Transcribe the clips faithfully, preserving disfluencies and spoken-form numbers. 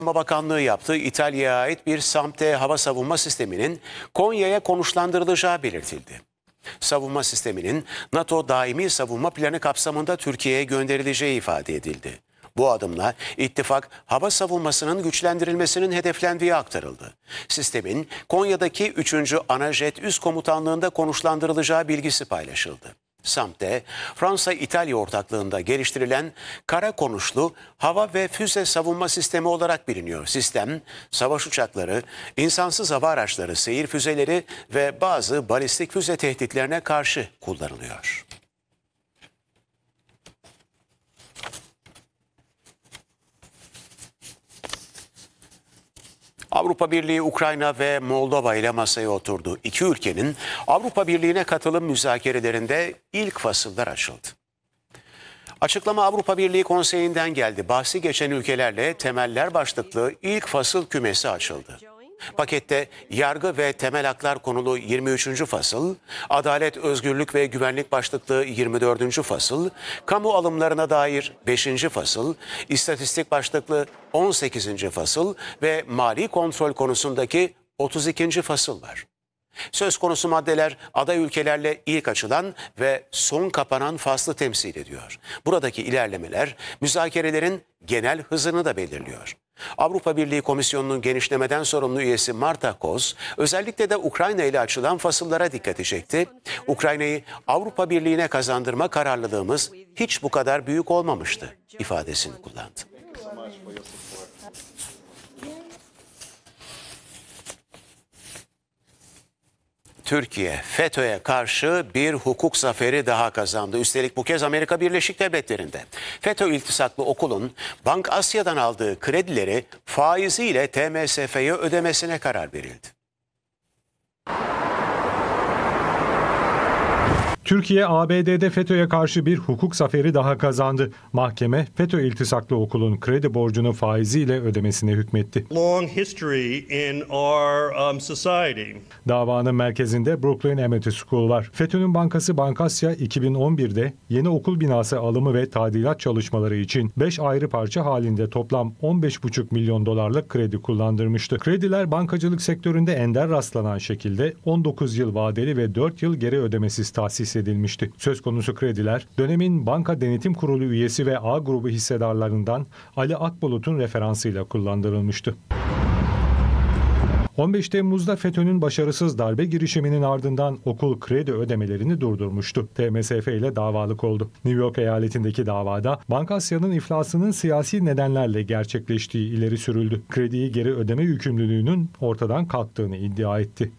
Bakanlığı yaptığı İtalya'ya ait bir SAMP-T hava savunma sisteminin Konya'ya konuşlandırılacağı belirtildi. Savunma sisteminin NATO daimi savunma planı kapsamında Türkiye'ye gönderileceği ifade edildi. Bu adımla ittifak hava savunmasının güçlendirilmesinin hedeflendiği aktarıldı. Sistemin Konya'daki üçüncü Anajet Üst Komutanlığı'nda konuşlandırılacağı bilgisi paylaşıldı. SAMP-T, Fransa-İtalya ortaklığında geliştirilen kara konuşlu hava ve füze savunma sistemi olarak biliniyor. Sistem, savaş uçakları, insansız hava araçları, seyir füzeleri ve bazı balistik füze tehditlerine karşı kullanılıyor. Avrupa Birliği, Ukrayna ve Moldova ile masaya oturdu. İki ülkenin Avrupa Birliği'ne katılım müzakerelerinde ilk fasıllar açıldı. Açıklama Avrupa Birliği Konseyi'nden geldi. Bahsi geçen ülkelerle temeller başlıklı ilk fasıl kümesi açıldı. Pakette yargı ve temel haklar konulu yirmi üçüncü fasıl, adalet, özgürlük ve güvenlik başlıklı yirmi dördüncü fasıl, kamu alımlarına dair beşinci fasıl, istatistik başlıklı on sekizinci fasıl ve mali kontrol konusundaki otuz ikinci fasıl var. Söz konusu maddeler aday ülkelerle ilk açılan ve son kapanan faslı temsil ediyor. Buradaki ilerlemeler müzakerelerin genel hızını da belirliyor. Avrupa Birliği Komisyonu'nun genişlemeden sorumlu üyesi Marta Koz, özellikle de Ukrayna ile açılan fasıllara dikkati çekti. Ukrayna'yı Avrupa Birliği'ne kazandırma kararlılığımız hiç bu kadar büyük olmamıştı ifadesini kullandı. Türkiye, FETÖ'ye karşı bir hukuk zaferi daha kazandı. Üstelik bu kez Amerika Birleşik Devletleri'nde. FETÖ iltisaklı okulun Bank Asya'dan aldığı kredileri faiziyle T M S F'ye ödemesine karar verildi. Türkiye, A B D'de FETÖ'ye karşı bir hukuk zaferi daha kazandı. Mahkeme, FETÖ iltisaklı okulun kredi borcunu faiziyle ödemesine hükmetti. Long history in our um, society. Davanın merkezinde Brooklyn Amity School var. FETÖ'nün bankası Bank Asya iki bin on birde yeni okul binası alımı ve tadilat çalışmaları için beş ayrı parça halinde toplam on beş buçuk milyon dolarlık kredi kullandırmıştı. Krediler bankacılık sektöründe ender rastlanan şekilde on dokuz yıl vadeli ve dört yıl geri ödemesiz tahsis edilmişti. Söz konusu krediler dönemin Banka Denetim Kurulu üyesi ve A grubu hissedarlarından Ali Akbulut'un referansıyla kullandırılmıştı. on beş Temmuz'da FETÖ'nün başarısız darbe girişiminin ardından okul kredi ödemelerini durdurmuştu. T M S F ile davalık oldu. New York eyaletindeki davada Bank Asya'nın iflasının siyasi nedenlerle gerçekleştiği ileri sürüldü. Krediyi geri ödeme yükümlülüğünün ortadan kalktığını iddia etti.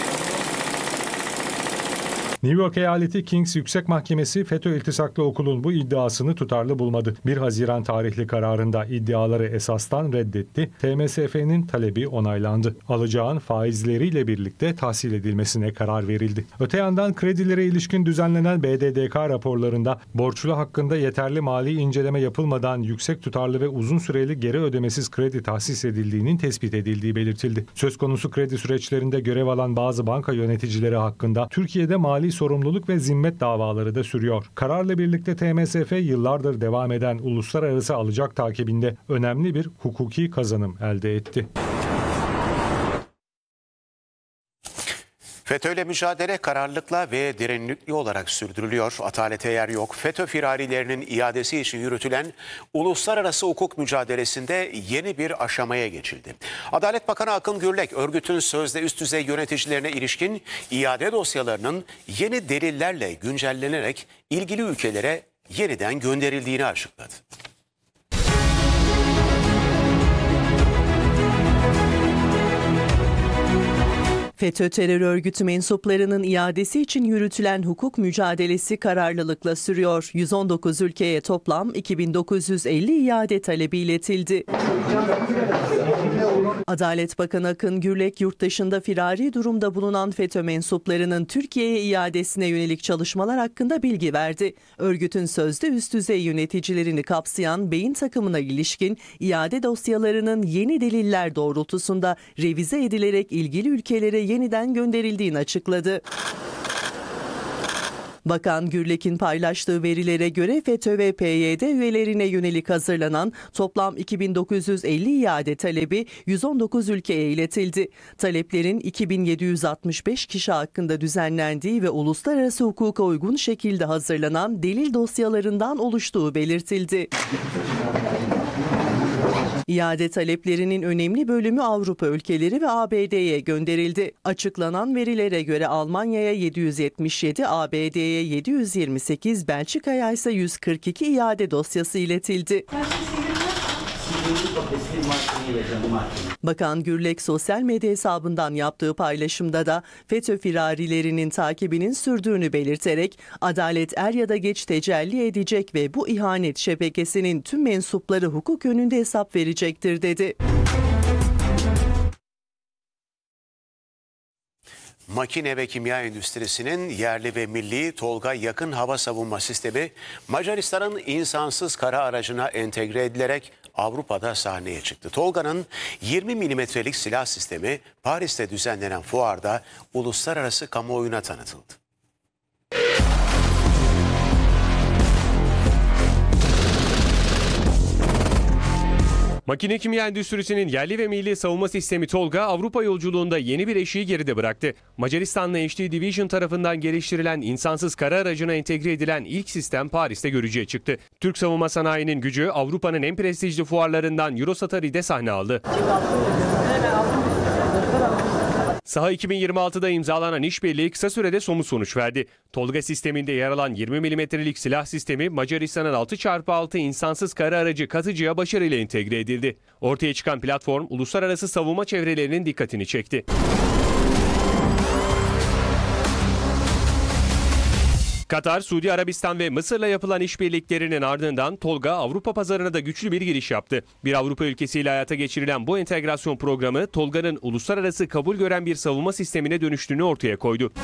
New York Eyaleti Kings Yüksek Mahkemesi FETÖ iltisaklı okulun bu iddiasını tutarlı bulmadı. bir Haziran tarihli kararında iddiaları esastan reddetti. T M S F'nin talebi onaylandı. Alacağın faizleriyle birlikte tahsil edilmesine karar verildi. Öte yandan kredilere ilişkin düzenlenen B D D K raporlarında borçlu hakkında yeterli mali inceleme yapılmadan yüksek tutarlı ve uzun süreli geri ödemesiz kredi tahsis edildiğinin tespit edildiği belirtildi. Söz konusu kredi süreçlerinde görev alan bazı banka yöneticileri hakkında Türkiye'de mali sorumluluk ve zimmet davaları da sürüyor. Kararla birlikte T M S F yıllardır devam eden uluslararası alacak takibinde önemli bir hukuki kazanım elde etti. FETÖ'yle mücadele kararlılıkla ve derinlikli olarak sürdürülüyor. Atalete yer yok. FETÖ firarilerinin iadesi için yürütülen uluslararası hukuk mücadelesinde yeni bir aşamaya geçildi. Adalet Bakanı Akın Gürlek, örgütün sözde üst düzey yöneticilerine ilişkin iade dosyalarının yeni delillerle güncellenerek ilgili ülkelere yeniden gönderildiğini açıkladı. FETÖ terör örgütü mensuplarının iadesi için yürütülen hukuk mücadelesi kararlılıkla sürüyor. yüz on dokuz ülkeye toplam iki bin dokuz yüz elli iade talebi iletildi. Adalet Bakanı Akın Gürlek, yurt dışında firari durumda bulunan FETÖ mensuplarının Türkiye'ye iadesine yönelik çalışmalar hakkında bilgi verdi. Örgütün sözde üst düzey yöneticilerini kapsayan beyin takımına ilişkin iade dosyalarının yeni deliller doğrultusunda revize edilerek ilgili ülkelere yeniden gönderildiğini açıkladı. Bakan Gürlek'in paylaştığı verilere göre FETÖ ve P Y D üyelerine yönelik hazırlanan toplam iki bin dokuz yüz elli iade talebi yüz on dokuz ülkeye iletildi. Taleplerin iki bin yedi yüz altmış beş kişi hakkında düzenlendiği ve uluslararası hukuka uygun şekilde hazırlanan delil dosyalarından oluştuğu belirtildi. İade taleplerinin önemli bölümü Avrupa ülkeleri ve A B D'ye gönderildi. Açıklanan verilere göre Almanya'ya yedi yüz yetmiş yedi, A B D'ye yedi yüz yirmi sekiz, Belçika'ya ise yüz kırk iki iade dosyası iletildi. Bakan Gürlek sosyal medya hesabından yaptığı paylaşımda da FETÖ firarilerinin takibinin sürdüğünü belirterek adalet er ya da geç tecelli edecek ve bu ihanet şebekesinin tüm mensupları hukuk önünde hesap verecektir dedi. Makine ve kimya endüstrisinin yerli ve milli Tolga yakın hava savunma sistemi Macaristan'ın insansız kara aracına entegre edilerek Avrupa'da sahneye çıktı. Tolga'nın yirmi milimetrelik silah sistemi Paris'te düzenlenen fuarda uluslararası kamuoyuna tanıtıldı. Makine kimya endüstrisinin yerli ve milli savunma sistemi Tolga, Avrupa yolculuğunda yeni bir eşiği geride bıraktı. Macaristan'la H D Division tarafından geliştirilen insansız kara aracına entegre edilen ilk sistem Paris'te görücüye çıktı. Türk savunma sanayinin gücü Avrupa'nın en prestijli fuarlarından Eurosatory'de sahne aldı. Saha iki bin yirmi altıda imzalanan işbirliği kısa sürede somut sonuç verdi. Tolga sisteminde yer alan yirmi milimetrelik silah sistemi Macaristan'ın altı çarpı altı insansız kara aracı Katıcı'ya başarıyla entegre edildi. Ortaya çıkan platform uluslararası savunma çevrelerinin dikkatini çekti. Katar, Suudi Arabistan ve Mısır'la yapılan işbirliklerinin ardından Tolga Avrupa pazarına da güçlü bir giriş yaptı. Bir Avrupa ülkesiyle hayata geçirilen bu entegrasyon programı Tolga'nın uluslararası kabul gören bir savunma sistemine dönüştüğünü ortaya koydu.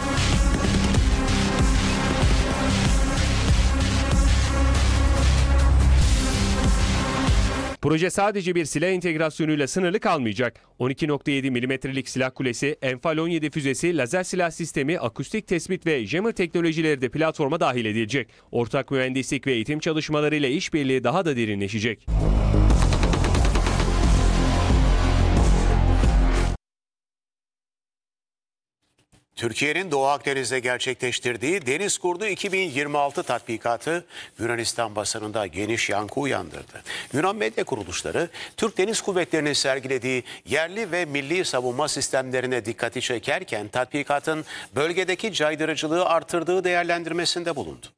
Proje sadece bir silah entegrasyonuyla sınırlı kalmayacak. on iki nokta yedi milimetrelik silah kulesi, Enfal on yedi füzesi, lazer silah sistemi, akustik tespit ve jammer teknolojileri de platforma dahil edilecek. Ortak mühendislik ve eğitim çalışmalarıyla işbirliği daha da derinleşecek. Türkiye'nin Doğu Akdeniz'de gerçekleştirdiği Deniz Kurdu iki bin yirmi altı tatbikatı Yunanistan basınında geniş yankı uyandırdı. Yunan medya kuruluşları Türk Deniz Kuvvetleri'nin sergilediği yerli ve milli savunma sistemlerine dikkati çekerken tatbikatın bölgedeki caydırıcılığı artırdığı değerlendirmesinde bulundu.